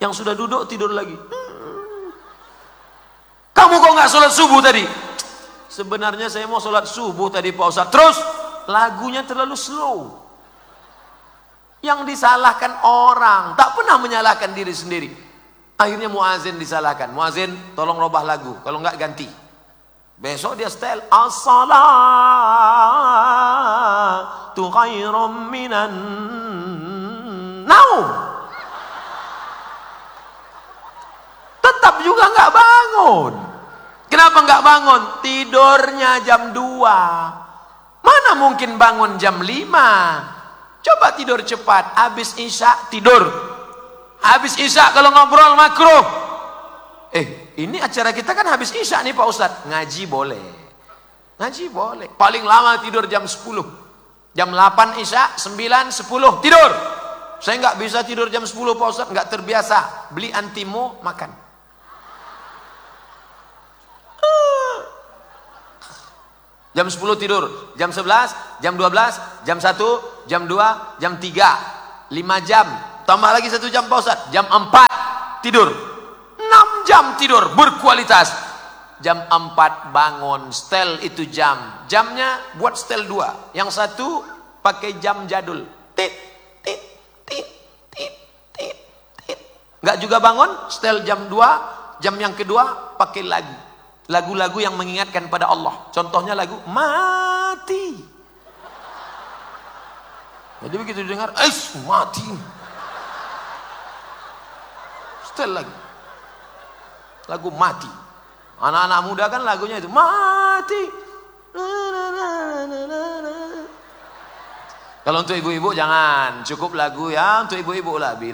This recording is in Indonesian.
Yang sudah duduk tidur lagi. Kamu kok nggak sholat subuh tadi? Sebenarnya saya mau sholat subuh tadi Pak Ustadz. Terus lagunya terlalu slow. Yang disalahkan orang, tak pernah menyalahkan diri sendiri. Akhirnya muazin disalahkan. Muazin, tolong robah lagu, kalau nggak ganti. Besok dia setel as-salatu khairum minan naum. Tetap juga nggak bangun. Kenapa nggak bangun? Tidurnya jam 2. Mana mungkin bangun jam 5? Coba tidur cepat. Habis isya tidur. Habis isya kalau ngobrol makruh. Ini acara kita kan habis isya nih Pak Ustadz. Ngaji boleh. Ngaji boleh. Paling lama tidur jam 10. Jam 8 isya, 9, 10 tidur. Saya nggak bisa tidur jam 10 Pak Ustadz. Nggak terbiasa. Beli antimo makan. Jam 10 tidur. Jam 11, jam 12, jam 1, jam 2, jam 3. 5 jam. Tambah lagi 1 jam Pak Ustadz. Jam 4 tidur. 6 jam tidur berkualitas. Jam 4 bangun, setel itu jam. Jamnya buat setel 2. Yang satu pakai jam jadul. Tit, tit, tit, tit, tit, tit. Nggak juga bangun, setel jam 2. Jam yang kedua pakai lagu. Lagu-lagu yang mengingatkan pada Allah. Contohnya lagu mati. Jadi begitu dengar, mati. Setel lagi. Lagu mati. Anak-anak muda kan lagunya itu mati. Kalau untuk ibu-ibu jangan, cukup lagu ya untuk ibu-ibu lah.